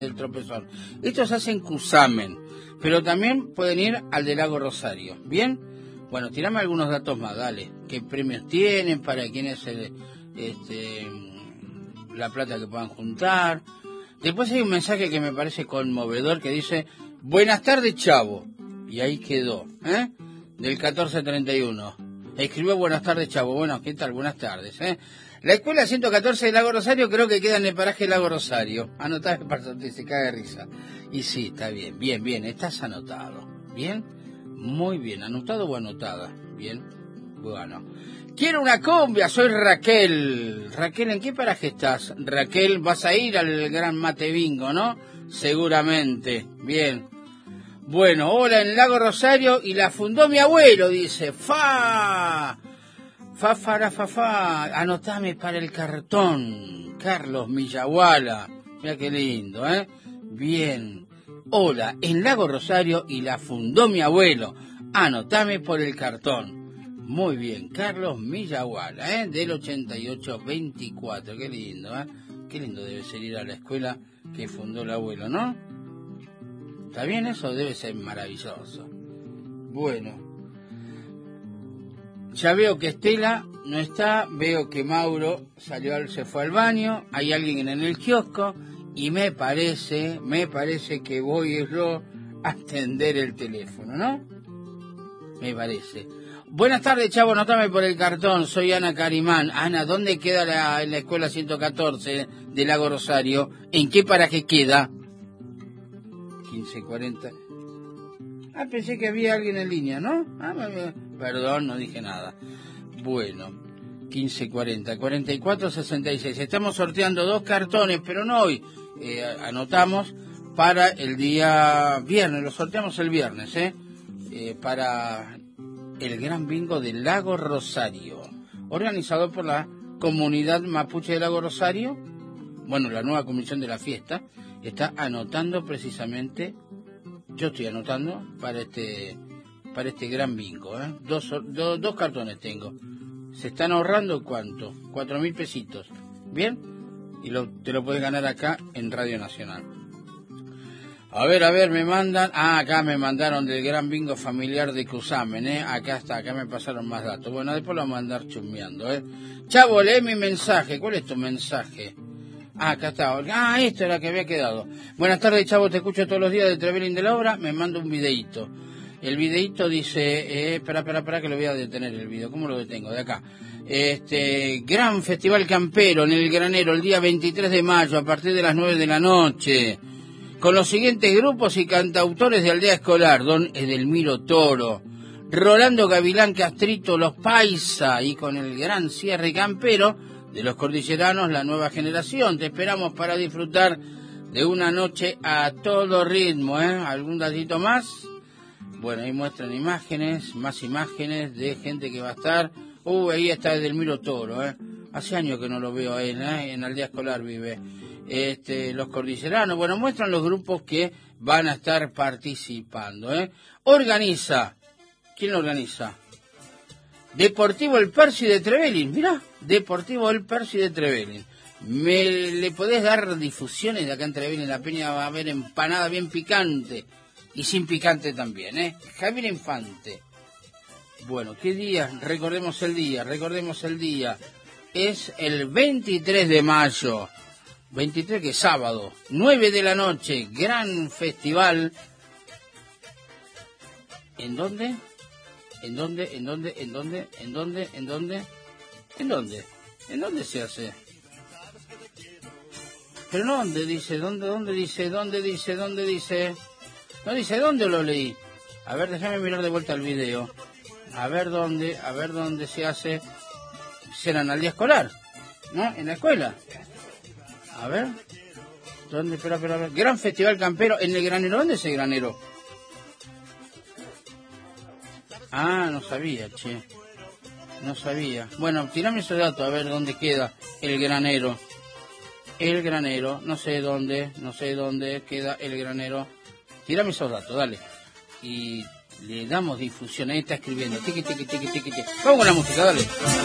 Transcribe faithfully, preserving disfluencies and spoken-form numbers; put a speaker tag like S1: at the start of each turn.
S1: del tropezón. Estos hacen Cusamen, pero también pueden ir al del Lago Rosario. ¿Bien? Bueno, tirame algunos datos más, dale. ¿Qué premios tienen? ¿Para quién es el, este, la plata que puedan juntar? Después hay un mensaje que me parece conmovedor que dice: buenas tardes, Chavo. Y ahí quedó, ¿eh? Del catorce treinta y uno. Escribió: buenas tardes, Chavo. Bueno, ¿qué tal? Buenas tardes, ¿eh? La escuela ciento catorce del Lago Rosario creo que queda en el paraje Lago Rosario. Anotá para que se caga de risa. Y sí, está bien, bien, bien, estás anotado. ¿Bien? Muy bien, ¿anotado o anotada? Bien, bueno. Quiero una cumbia, soy Raquel. Raquel, ¿en qué paraje estás? Raquel, vas a ir al Gran Mate Bingo, ¿no? Seguramente, bien. Bueno, hola, en Lago Rosario y la fundó mi abuelo, dice. ¡Fa! Fa, fa, fa, fa, anotame para el cartón. Carlos Millaguala. Mira qué lindo, ¿eh? Bien. Hola, en Lago Rosario y la fundó mi abuelo. Anotame por el cartón. Muy bien, Carlos Millaguala, ¿eh? Del ochenta y ocho veinticuatro. Qué lindo, ¿eh? Qué lindo debe ser ir a la escuela que fundó el abuelo, ¿no? ¿Está bien eso? Debe ser maravilloso. Bueno. Ya veo que Estela no está, veo que Mauro salió, se fue al baño, hay alguien en el kiosco y me parece, me parece que voy yo a atender el teléfono, ¿no? Me parece. Buenas tardes, Chavo, anotame por el cartón, soy Ana Carimán. Ana, ¿dónde queda la, la escuela ciento catorce de Lago Rosario? ¿En qué paraje queda? quince cuarenta. Ah, pensé que había alguien en línea, ¿no? Ah, perdón, no dije nada. Bueno, quince cuarenta, cuarenta y cuatro sesenta y seis. Estamos sorteando dos cartones, pero no hoy. Eh, anotamos para el día viernes, lo sorteamos el viernes, ¿eh? eh para el Gran Bingo del Lago Rosario, organizado por la comunidad mapuche del Lago Rosario. Bueno, la nueva comisión de la fiesta está anotando precisamente. Yo estoy anotando para este para este gran bingo, ¿eh? Dos, do, dos cartones tengo. ¿Se están ahorrando cuánto? Cuatro mil pesitos. ¿Bien? Y lo, te lo puedes ganar acá en Radio Nacional. A ver, a ver, me mandan... Ah, acá me mandaron del gran bingo familiar de Cusamen, ¿eh? Acá está, acá me pasaron más datos. Bueno, después lo vamos a andar chusmeando, ¿eh? Chavo, lee mi mensaje. ¿Cuál es tu mensaje? Ah, acá está. Ah, esto era que había quedado. Buenas tardes, Chavo, te escucho todos los días de Trevelin de la Obra. Me manda un videíto. El videíto dice... Eh, espera, espera, espera, que lo voy a detener el video. ¿Cómo lo detengo? De acá. Este, gran festival campero en el Granero el día veintitrés de mayo a partir de las nueve de la noche. Con los siguientes grupos y cantautores de Aldea Escolar. Don Edelmiro Toro, Rolando Gavilán Castrito, Los Paisa, y con el gran cierre campero de los cordilleranos, la nueva generación. Te esperamos para disfrutar de una noche a todo ritmo, ¿eh? ¿Algún datito más? Bueno, ahí muestran imágenes, más imágenes de gente que va a estar. Uh, ahí está Edelmiro Toro, ¿eh? Hace años que no lo veo a él, ¿eh? En Aldea Escolar vive. Este, los cordilleranos, bueno, muestran los grupos que van a estar participando, ¿eh? Organiza, ¿quién lo organiza? Deportivo El Percy de Trevelin, mirá, Deportivo El Percy de Trevelin. ¿Me le podés dar difusiones de acá en Trevelin? La Peña va a haber empanada bien picante y sin picante también, ¿eh? Javier Infante. Bueno, ¿qué día? Recordemos el día, recordemos el día. Es el veintitrés de mayo. veintitrés, que es sábado, nueve de la noche, gran festival. ¿En dónde? ¿En dónde? ¿En dónde? ¿En dónde? ¿En dónde? ¿En dónde? ¿En dónde? ¿En dónde se hace? ¿Pero no dónde dice? ¿Dónde? ¿Dónde dice? ¿Dónde dice? ¿Dónde dice? No dice dónde lo leí. A ver, déjame mirar de vuelta el video. A ver dónde, a ver dónde se hace. Será en Aldea Escolar, ¿no? En la escuela. A ver. ¿Dónde? Espera, espera, espera. Gran festival campero en el Granero. ¿Dónde es el Granero? Ah, no sabía, che. No sabía. Bueno, tirame ese dato a ver dónde queda el Granero. El Granero, no sé dónde, no sé dónde queda el Granero. Tirame esos datos, dale. Y le damos difusión. Ahí está escribiendo. Tiqui, tiqui, tiqui, tiqui, tiqui. Vamos con la música, dale.